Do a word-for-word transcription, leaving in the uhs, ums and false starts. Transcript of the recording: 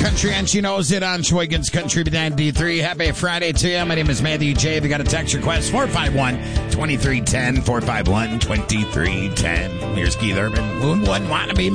Country, and she knows it on Sheboygan's Country ninety-three. Happy Friday to you. My name is Matthew J. If you got a text request, four five one, two three one zero, four five one, two three one zero. Here's Keith Urban. Moon wouldn't want to be me.